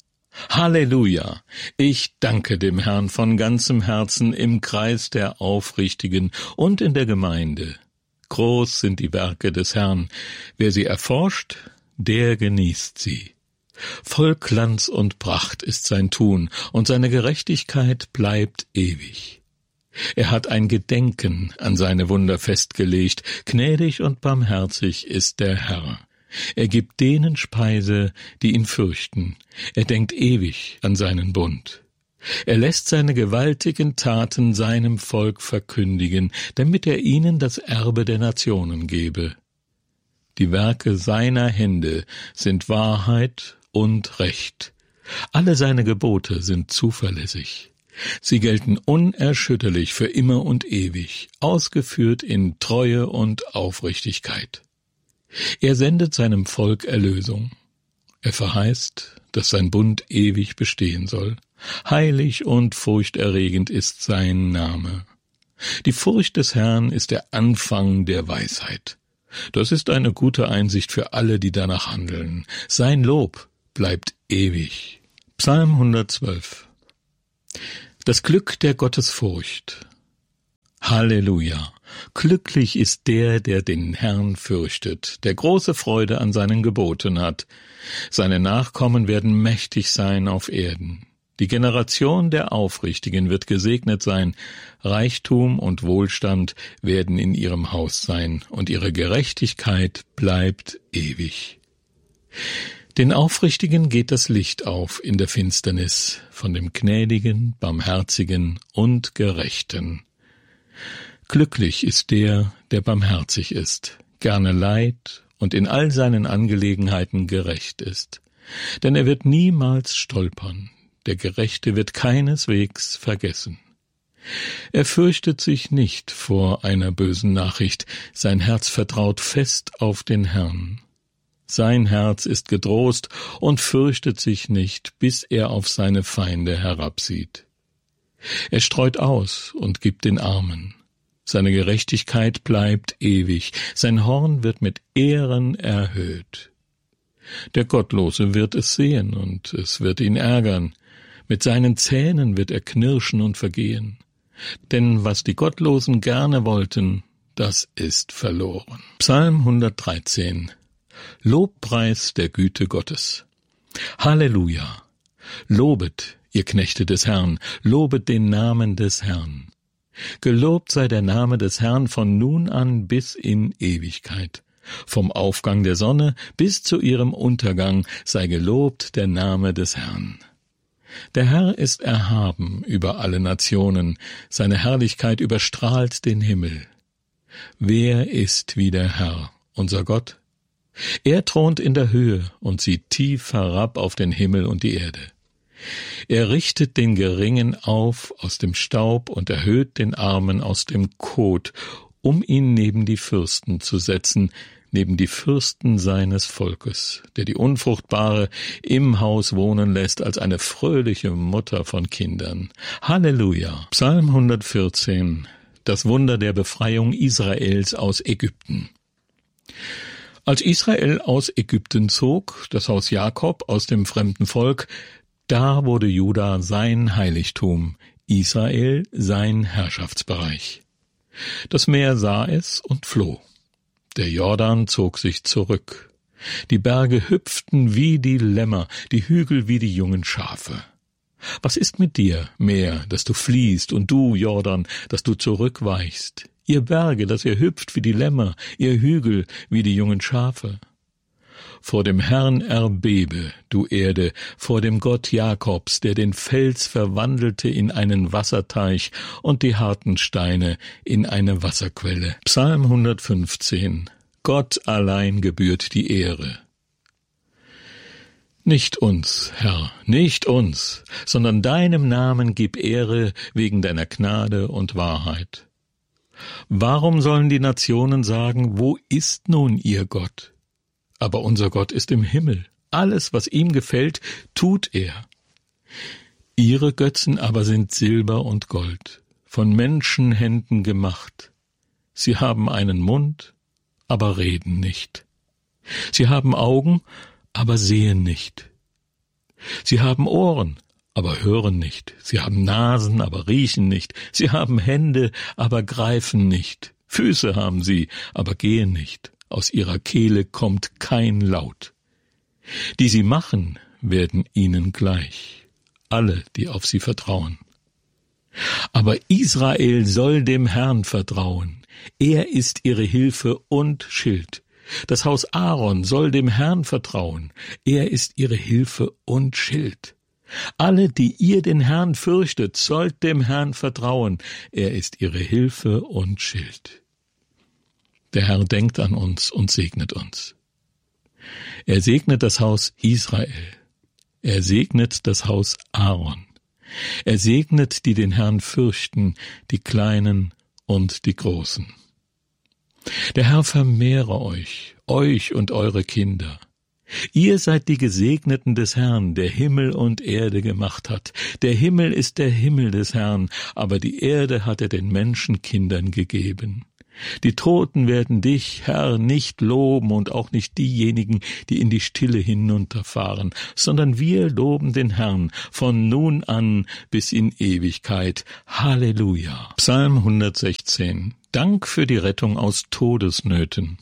[SPEAKER 1] Halleluja! Ich danke dem Herrn von ganzem Herzen im Kreis der Aufrichtigen und in der Gemeinde. Groß sind die Werke des Herrn. Wer sie erforscht, der genießt sie. Voll Glanz und Pracht ist sein Tun, und seine Gerechtigkeit bleibt ewig. Er hat ein Gedenken an seine Wunder festgelegt. Gnädig und barmherzig ist der Herr. Er gibt denen Speise, die ihn fürchten. Er denkt ewig an seinen Bund. Er lässt seine gewaltigen Taten seinem Volk verkündigen, damit er ihnen das Erbe der Nationen gebe. Die Werke seiner Hände sind Wahrheit und Recht. Alle seine Gebote sind zuverlässig. Sie gelten unerschütterlich für immer und ewig, ausgeführt in Treue und Aufrichtigkeit. Er sendet seinem Volk Erlösung. Er verheißt, dass sein Bund ewig bestehen soll. Heilig und furchterregend ist sein Name. Die Furcht des Herrn ist der Anfang der Weisheit. Das ist eine gute Einsicht für alle, die danach handeln. Sein Lob bleibt ewig. Psalm hundertzwölf. Das Glück der Gottesfurcht. Halleluja! Glücklich ist der, der den Herrn fürchtet, der große Freude an seinen Geboten hat. Seine Nachkommen werden mächtig sein auf Erden. Die Generation der Aufrichtigen wird gesegnet sein. Reichtum und Wohlstand werden in ihrem Haus sein, und ihre Gerechtigkeit bleibt ewig. Den Aufrichtigen geht das Licht auf in der Finsternis, von dem Gnädigen, Barmherzigen und Gerechten. Glücklich ist der, der barmherzig ist, gerne Leid und in all seinen Angelegenheiten gerecht ist. Denn er wird niemals stolpern, der Gerechte wird keineswegs vergessen. Er fürchtet sich nicht vor einer bösen Nachricht, sein Herz vertraut fest auf den Herrn. Sein Herz ist getrost und fürchtet sich nicht, bis er auf seine Feinde herabsieht. Er streut aus und gibt den Armen. Seine Gerechtigkeit bleibt ewig, sein Horn wird mit Ehren erhöht. Der Gottlose wird es sehen und es wird ihn ärgern. Mit seinen Zähnen wird er knirschen und vergehen. Denn was die Gottlosen gerne wollten, das ist verloren. Psalm hundertdreizehn. Lobpreis der Güte Gottes. Halleluja! Lobet, ihr Knechte des Herrn, lobet den Namen des Herrn. Gelobt sei der Name des Herrn von nun an bis in Ewigkeit. Vom Aufgang der Sonne bis zu ihrem Untergang sei gelobt der Name des Herrn. Der Herr ist erhaben über alle Nationen, seine Herrlichkeit überstrahlt den Himmel. Wer ist wie der Herr, unser Gott? Er thront in der Höhe und sieht tief herab auf den Himmel und die Erde. Er richtet den Geringen auf aus dem Staub und erhöht den Armen aus dem Kot, um ihn neben die Fürsten zu setzen, neben die Fürsten seines Volkes, der die Unfruchtbare im Haus wohnen lässt als eine fröhliche Mutter von Kindern. Halleluja! Psalm hundertvierzehn. Das Wunder der Befreiung Israels aus Ägypten. Als Israel aus Ägypten zog, das Haus Jakob aus dem fremden Volk, da wurde Juda sein Heiligtum, Israel sein Herrschaftsbereich. Das Meer sah es und floh. Der Jordan zog sich zurück. Die Berge hüpften wie die Lämmer, die Hügel wie die jungen Schafe. Was ist mit dir, Meer, dass du fliehst, und du, Jordan, dass du zurückweichst? Ihr Berge, dass ihr hüpft wie die Lämmer, ihr Hügel wie die jungen Schafe. Vor dem Herrn erbebe, du Erde, vor dem Gott Jakobs, der den Fels verwandelte in einen Wasserteich und die harten Steine in eine Wasserquelle. Psalm hundertfünfzehn. Gott allein gebührt die Ehre. Nicht uns, Herr, nicht uns, sondern deinem Namen gib Ehre wegen deiner Gnade und Wahrheit. Warum sollen die Nationen sagen, wo ist nun ihr Gott? Aber unser Gott ist im Himmel. Alles, was ihm gefällt, tut er. Ihre Götzen aber sind Silber und Gold, von Menschenhänden gemacht. Sie haben einen Mund, aber reden nicht. Sie haben Augen, aber sehen nicht. Sie haben Ohren, aber hören nicht. Sie haben Nasen, aber riechen nicht. Sie haben Hände, aber greifen nicht. Füße haben sie, aber gehen nicht. Aus ihrer Kehle kommt kein Laut. Die sie machen, werden ihnen gleich, alle, die auf sie vertrauen. Aber Israel soll dem Herrn vertrauen. Er ist ihre Hilfe und Schild. Das Haus Aaron soll dem Herrn vertrauen. Er ist ihre Hilfe und Schild. Alle, die ihr den Herrn fürchtet, sollt dem Herrn vertrauen. Er ist ihre Hilfe und Schild. Der Herr denkt an uns und segnet uns. Er segnet das Haus Israel. Er segnet das Haus Aaron. Er segnet, die den Herrn fürchten, die Kleinen und die Großen. Der Herr vermehre euch, euch und eure Kinder. Ihr seid die Gesegneten des Herrn, der Himmel und Erde gemacht hat. Der Himmel ist der Himmel des Herrn, aber die Erde hat er den Menschenkindern gegeben. Die Toten werden dich, Herr, nicht loben und auch nicht diejenigen, die in die Stille hinunterfahren, sondern wir loben den Herrn von nun an bis in Ewigkeit. Halleluja. Psalm hundertsechzehn. Dank für die Rettung aus Todesnöten.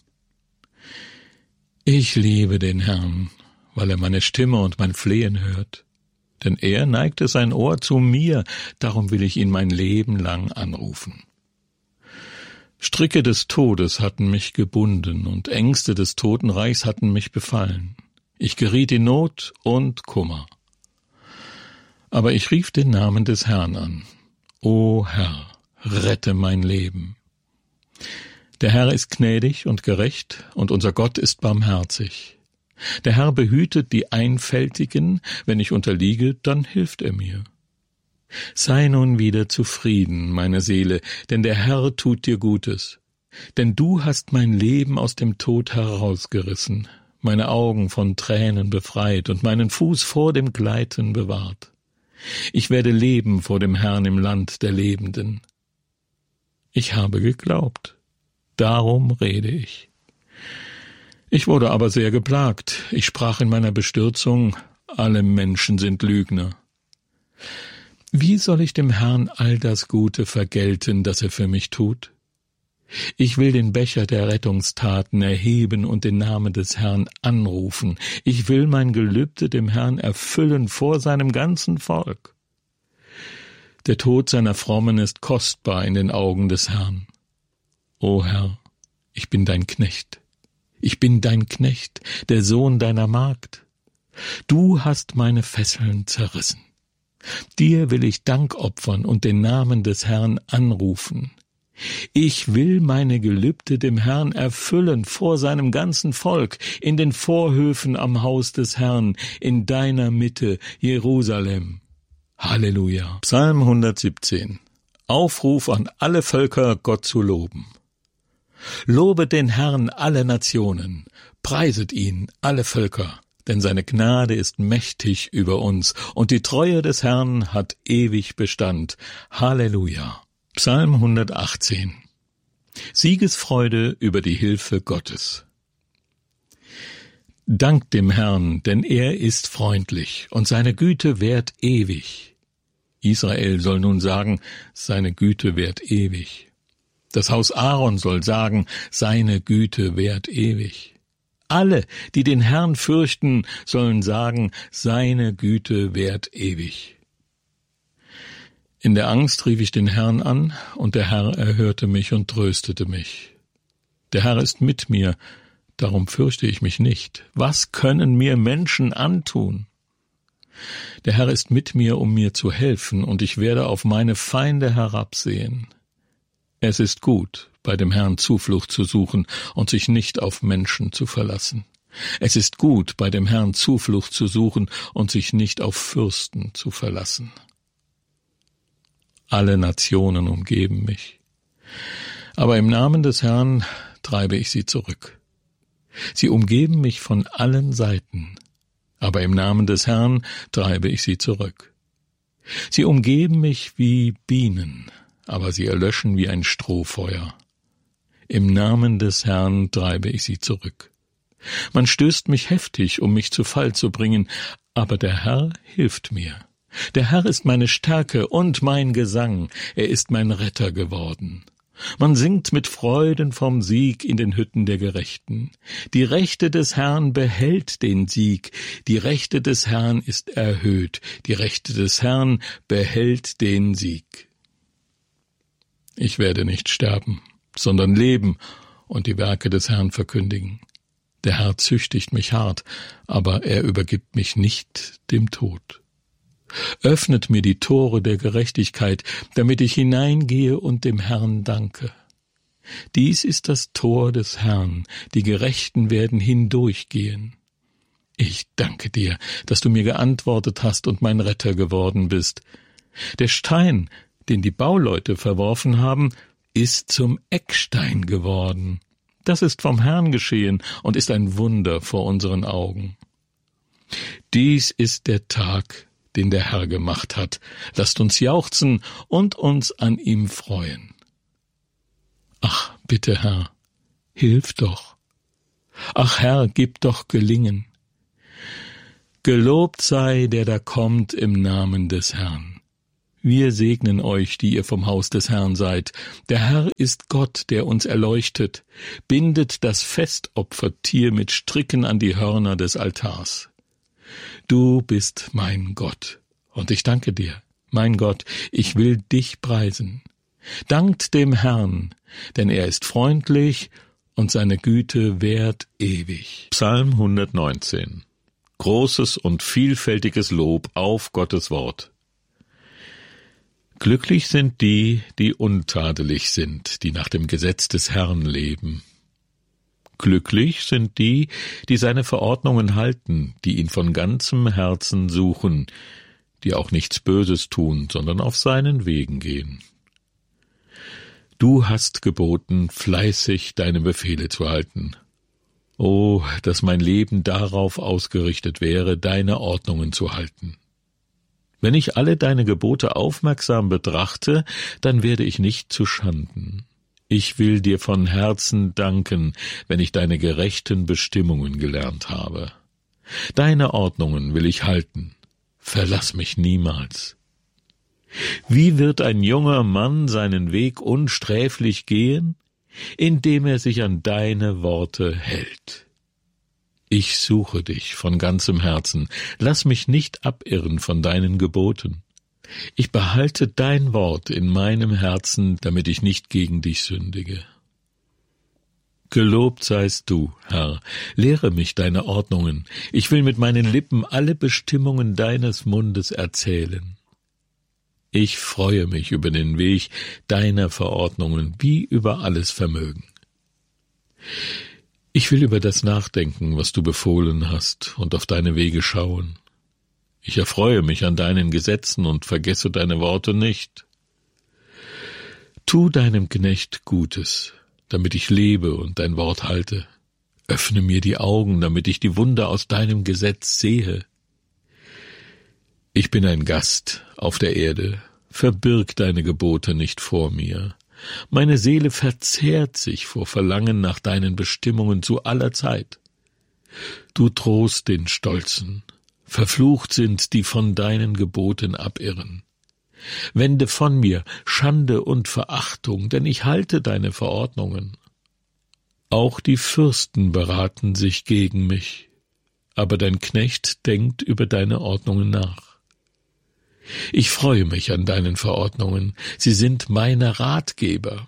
[SPEAKER 1] Ich liebe den Herrn, weil er meine Stimme und mein Flehen hört. Denn er neigte sein Ohr zu mir, darum will ich ihn mein Leben lang anrufen. Stricke des Todes hatten mich gebunden und Ängste des Totenreichs hatten mich befallen. Ich geriet in Not und Kummer. Aber ich rief den Namen des Herrn an. O Herr, rette mein Leben. Der Herr ist gnädig und gerecht, und unser Gott ist barmherzig. Der Herr behütet die Einfältigen, wenn ich unterliege, dann hilft er mir. Sei nun wieder zufrieden, meine Seele, denn der Herr tut dir Gutes. Denn du hast mein Leben aus dem Tod herausgerissen, meine Augen von Tränen befreit und meinen Fuß vor dem Gleiten bewahrt. Ich werde leben vor dem Herrn im Land der Lebenden. Ich habe geglaubt. Darum rede ich. Ich wurde aber sehr geplagt. Ich sprach in meiner Bestürzung, alle Menschen sind Lügner. Wie soll ich dem Herrn all das Gute vergelten, das er für mich tut? Ich will den Becher der Rettungstaten erheben und den Namen des Herrn anrufen. Ich will mein Gelübde dem Herrn erfüllen vor seinem ganzen Volk. Der Tod seiner Frommen ist kostbar in den Augen des Herrn. O Herr, ich bin dein Knecht, ich bin dein Knecht, der Sohn deiner Magd. Du hast meine Fesseln zerrissen. Dir will ich Dank opfern und den Namen des Herrn anrufen. Ich will meine Gelübde dem Herrn erfüllen vor seinem ganzen Volk, in den Vorhöfen am Haus des Herrn, in deiner Mitte, Jerusalem. Halleluja. Psalm hundertsiebzehn. Aufruf an alle Völker, Gott zu loben. Lobet den Herrn alle Nationen, preiset ihn alle Völker, denn seine Gnade ist mächtig über uns, und die Treue des Herrn hat ewig Bestand. Halleluja. Psalm hundertachtzehn. Siegesfreude über die Hilfe Gottes. Dankt dem Herrn, denn er ist freundlich, und seine Güte währt ewig. Israel soll nun sagen, seine Güte währt ewig. Das Haus Aaron soll sagen, seine Güte währt ewig. Alle, die den Herrn fürchten, sollen sagen, seine Güte währt ewig. In der Angst rief ich den Herrn an, und der Herr erhörte mich und tröstete mich. Der Herr ist mit mir, darum fürchte ich mich nicht. Was können mir Menschen antun? Der Herr ist mit mir, um mir zu helfen, und ich werde auf meine Feinde herabsehen. Es ist gut, bei dem Herrn Zuflucht zu suchen und sich nicht auf Menschen zu verlassen. Es ist gut, bei dem Herrn Zuflucht zu suchen und sich nicht auf Fürsten zu verlassen. Alle Nationen umgeben mich, aber im Namen des Herrn treibe ich sie zurück. Sie umgeben mich von allen Seiten, aber im Namen des Herrn treibe ich sie zurück. Sie umgeben mich wie Bienen, aber sie erlöschen wie ein Strohfeuer. Im Namen des Herrn treibe ich sie zurück. Man stößt mich heftig, um mich zu Fall zu bringen, aber der Herr hilft mir. Der Herr ist meine Stärke und mein Gesang, er ist mein Retter geworden. Man singt mit Freuden vom Sieg in den Hütten der Gerechten. Die Rechte des Herrn behält den Sieg, die Rechte des Herrn ist erhöht, die Rechte des Herrn behält den Sieg. Ich werde nicht sterben, sondern leben und die Werke des Herrn verkündigen. Der Herr züchtigt mich hart, aber er übergibt mich nicht dem Tod. Öffnet mir die Tore der Gerechtigkeit, damit ich hineingehe und dem Herrn danke. Dies ist das Tor des Herrn, die Gerechten werden hindurchgehen. Ich danke dir, dass du mir geantwortet hast und mein Retter geworden bist. Der Stein, den die Bauleute verworfen haben, ist zum Eckstein geworden. Das ist vom Herrn geschehen und ist ein Wunder vor unseren Augen. Dies ist der Tag, den der Herr gemacht hat. Lasst uns jauchzen und uns an ihm freuen. Ach, bitte, Herr, hilf doch. Ach, Herr, gib doch Gelingen. Gelobt sei, der da kommt im Namen des Herrn. Wir segnen euch, die ihr vom Haus des Herrn seid. Der Herr ist Gott, der uns erleuchtet, bindet das Festopfertier mit Stricken an die Hörner des Altars. Du bist mein Gott, und ich danke dir, mein Gott, ich will dich preisen. Dankt dem Herrn, denn er ist freundlich und seine Güte währt ewig.
[SPEAKER 2] Psalm hundertneunzehn. Großes und vielfältiges Lob auf Gottes Wort. Glücklich sind die, die untadelig sind, die nach dem Gesetz des Herrn leben. Glücklich sind die, die seine Verordnungen halten, die ihn von ganzem Herzen suchen, die auch nichts Böses tun, sondern auf seinen Wegen gehen. Du hast geboten, fleißig deine Befehle zu halten. O, dass mein Leben darauf ausgerichtet wäre, deine Ordnungen zu halten. Wenn ich alle deine Gebote aufmerksam betrachte, dann werde ich nicht zu Schanden. Ich will dir von Herzen danken, wenn ich deine gerechten Bestimmungen gelernt habe. Deine Ordnungen will ich halten. Verlass mich niemals. Wie wird ein junger Mann seinen Weg unsträflich gehen? Indem er sich an deine Worte hält. Ich suche dich von ganzem Herzen, lass mich nicht abirren von deinen Geboten. Ich behalte dein Wort in meinem Herzen, damit ich nicht gegen dich sündige. Gelobt seist du, Herr, lehre mich deine Ordnungen. Ich will mit meinen Lippen alle Bestimmungen deines Mundes erzählen. Ich freue mich über den Weg deiner Verordnungen wie über alles Vermögen. Ich will über das nachdenken, was du befohlen hast, und auf deine Wege schauen. Ich erfreue mich an deinen Gesetzen und vergesse deine Worte nicht. Tu deinem Knecht Gutes, damit ich lebe und dein Wort halte. Öffne mir die Augen, damit ich die Wunder aus deinem Gesetz sehe. Ich bin ein Gast auf der Erde, verbirg deine Gebote nicht vor mir. Meine Seele verzehrt sich vor Verlangen nach deinen Bestimmungen zu aller Zeit. Du trost den Stolzen, verflucht sind, die von deinen Geboten abirren. Wende von mir Schande und Verachtung, denn ich halte deine Verordnungen. Auch die Fürsten beraten sich gegen mich, aber dein Knecht denkt über deine Ordnungen nach. Ich freue mich an deinen Verordnungen, sie sind meine Ratgeber.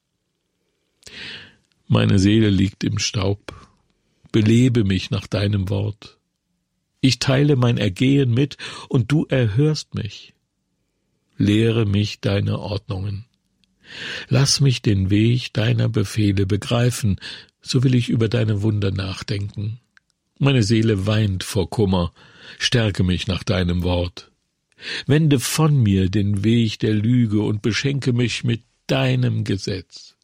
[SPEAKER 2] Meine Seele liegt im Staub, belebe mich nach deinem Wort. Ich teile mein Ergehen mit, und du erhörst mich. Lehre mich deine Ordnungen. Lass mich den Weg deiner Befehle begreifen, so will ich über deine Wunder nachdenken. Meine Seele weint vor Kummer, stärke mich nach deinem Wort. Wende von mir den Weg der Lüge und beschenke mich mit deinem Gesetz.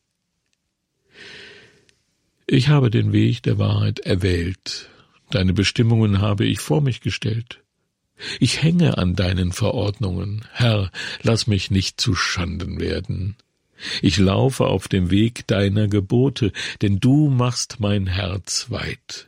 [SPEAKER 2] Ich habe den Weg der Wahrheit erwählt, deine Bestimmungen habe ich vor mich gestellt. Ich hänge an deinen Verordnungen, Herr, lass mich nicht zu Schanden werden. Ich laufe auf dem Weg deiner Gebote, denn du machst mein Herz weit.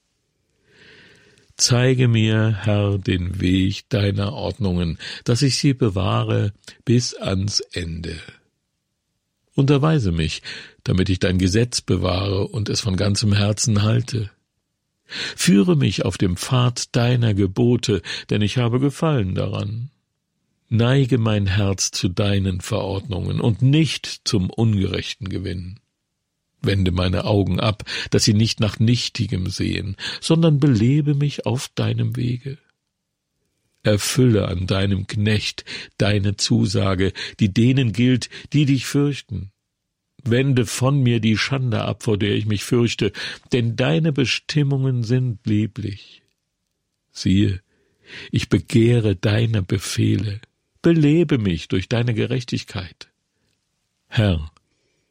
[SPEAKER 2] Zeige mir, Herr, den Weg deiner Ordnungen, dass ich sie bewahre bis ans Ende. Unterweise mich, damit ich dein Gesetz bewahre und es von ganzem Herzen halte. Führe mich auf dem Pfad deiner Gebote, denn ich habe Gefallen daran. Neige mein Herz zu deinen Verordnungen und nicht zum ungerechten Gewinn. Wende meine Augen ab, dass sie nicht nach Nichtigem sehen, sondern belebe mich auf deinem Wege. Erfülle an deinem Knecht deine Zusage, die denen gilt, die dich fürchten. Wende von mir die Schande ab, vor der ich mich fürchte, denn deine Bestimmungen sind lieblich. Siehe, ich begehre deine Befehle, belebe mich durch deine Gerechtigkeit. Herr,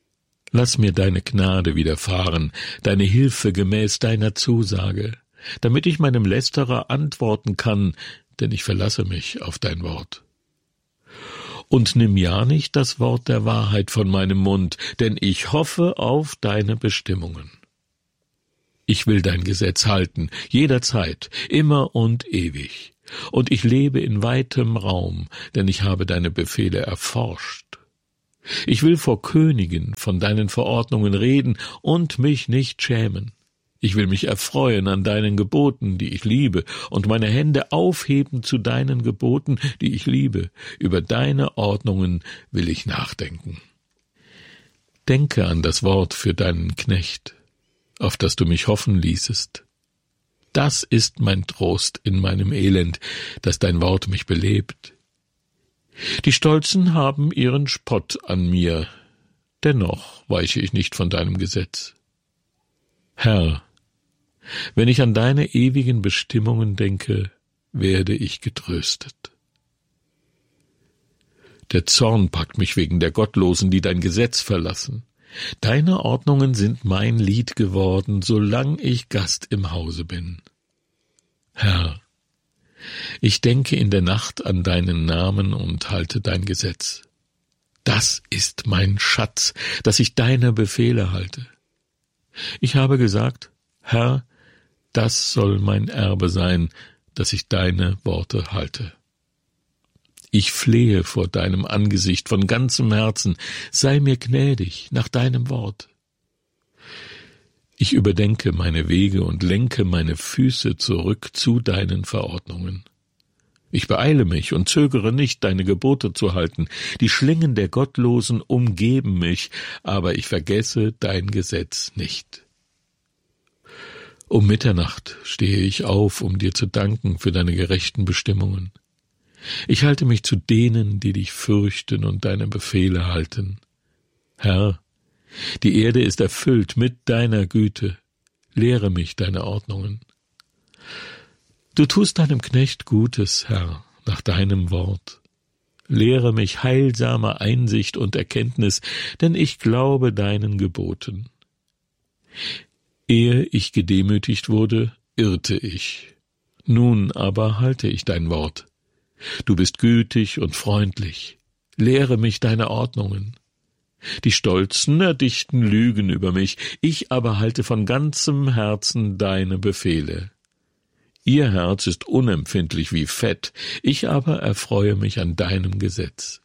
[SPEAKER 2] Lass mir deine Gnade widerfahren, deine Hilfe gemäß deiner Zusage, damit ich meinem Lästerer antworten kann, denn ich verlasse mich auf dein Wort. Und nimm ja nicht das Wort der Wahrheit von meinem Mund, denn ich hoffe auf deine Bestimmungen. Ich will dein Gesetz halten, jederzeit, immer und ewig. Und ich lebe in weitem Raum, denn ich habe deine Befehle erforscht. Ich will vor Königen von deinen Verordnungen reden und mich nicht schämen. Ich will mich erfreuen an deinen Geboten, die ich liebe, und meine Hände aufheben zu deinen Geboten, die ich liebe. Über deine Ordnungen will ich nachdenken. Denke an das Wort für deinen Knecht, auf das du mich hoffen ließest. Das ist mein Trost in meinem Elend, dass dein Wort mich belebt. Die Stolzen haben ihren Spott an mir, dennoch weiche ich nicht von deinem Gesetz. Herr, wenn ich an deine ewigen Bestimmungen denke, werde ich getröstet. Der Zorn packt mich wegen der Gottlosen, die dein Gesetz verlassen. Deine Ordnungen sind mein Lied geworden, solang ich Gast im Hause bin. Herr, ich denke in der Nacht an deinen Namen und halte dein Gesetz. Das ist mein Schatz, dass ich deine Befehle halte. Ich habe gesagt, Herr, das soll mein Erbe sein, dass ich deine Worte halte. Ich flehe vor deinem Angesicht von ganzem Herzen, sei mir gnädig nach deinem Wort. Ich überdenke meine Wege und lenke meine Füße zurück zu deinen Verordnungen. Ich beeile mich und zögere nicht, deine Gebote zu halten. Die Schlingen der Gottlosen umgeben mich, aber ich vergesse dein Gesetz nicht. Um Mitternacht stehe ich auf, um dir zu danken für deine gerechten Bestimmungen. Ich halte mich zu denen, die dich fürchten und deine Befehle halten. Herr, die Erde ist erfüllt mit deiner Güte. Lehre mich deine Ordnungen. Du tust deinem Knecht Gutes, Herr, nach deinem Wort. Lehre mich heilsame Einsicht und Erkenntnis, denn ich glaube deinen Geboten. Ehe ich gedemütigt wurde, irrte ich. Nun aber halte ich dein Wort. Du bist gütig und freundlich. Lehre mich deine Ordnungen. Die Stolzen erdichten Lügen über mich, ich aber halte von ganzem Herzen deine Befehle. Ihr Herz ist unempfindlich wie Fett, ich aber erfreue mich an deinem Gesetz.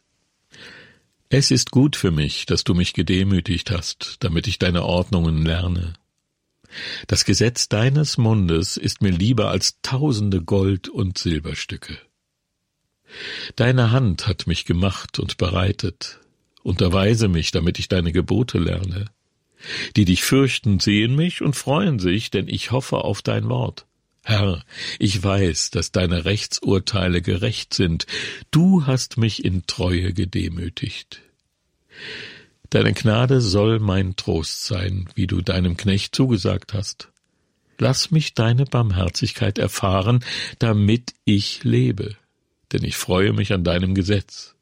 [SPEAKER 2] Es ist gut für mich, dass du mich gedemütigt hast, damit ich deine Ordnungen lerne. Das Gesetz deines Mundes ist mir lieber als tausende Gold- und Silberstücke. Deine Hand hat mich gemacht und bereitet. Unterweise mich, damit ich deine Gebote lerne. Die dich fürchten, sehen mich und freuen sich, denn ich hoffe auf dein Wort. Herr, ich weiß, dass deine Rechtsurteile gerecht sind. Du hast mich in Treue gedemütigt. Deine Gnade soll mein Trost sein, wie du deinem Knecht zugesagt hast. Lass mich deine Barmherzigkeit erfahren, damit ich lebe, denn ich freue mich an deinem Gesetz.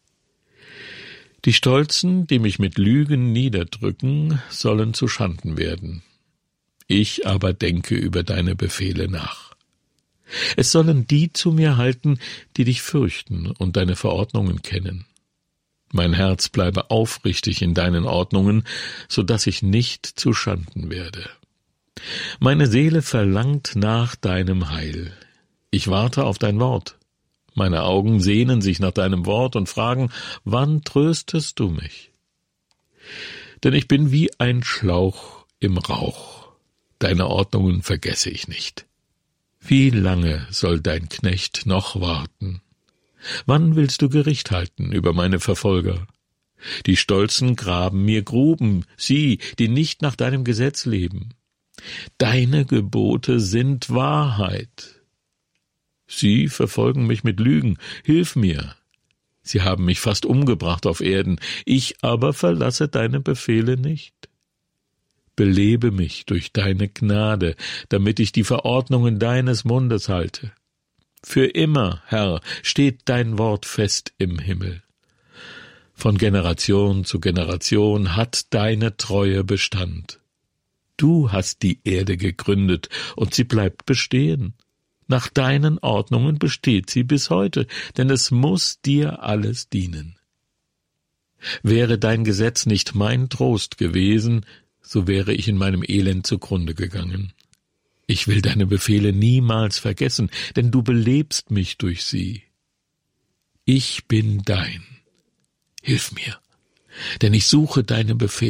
[SPEAKER 2] Die Stolzen, die mich mit Lügen niederdrücken, sollen zu Schanden werden. Ich aber denke über deine Befehle nach. Es sollen die zu mir halten, die dich fürchten und deine Verordnungen kennen. Mein Herz bleibe aufrichtig in deinen Ordnungen, so dass ich nicht zu Schanden werde. Meine Seele verlangt nach deinem Heil. Ich warte auf dein Wort. Meine Augen sehnen sich nach deinem Wort und fragen, wann tröstest du mich? Denn ich bin wie ein Schlauch im Rauch. Deine Ordnungen vergesse ich nicht. Wie lange soll dein Knecht noch warten? Wann willst du Gericht halten über meine Verfolger? Die Stolzen graben mir Gruben, sie, die nicht nach deinem Gesetz leben. Deine Gebote sind Wahrheit. Sie verfolgen mich mit Lügen, hilf mir. Sie haben mich fast umgebracht auf Erden, ich aber verlasse deine Befehle nicht. Belebe mich durch deine Gnade, damit ich die Verordnungen deines Mundes halte. Für immer, Herr, steht dein Wort fest im Himmel. Von Generation zu Generation hat deine Treue Bestand. Du hast die Erde gegründet, und sie bleibt bestehen. Nach deinen Ordnungen besteht sie bis heute, denn es muss dir alles dienen. Wäre dein Gesetz nicht mein Trost gewesen, so wäre ich in meinem Elend zugrunde gegangen. Ich will deine Befehle niemals vergessen, denn du belebst mich durch sie. Ich bin dein. Hilf mir, denn ich suche deine Befehle.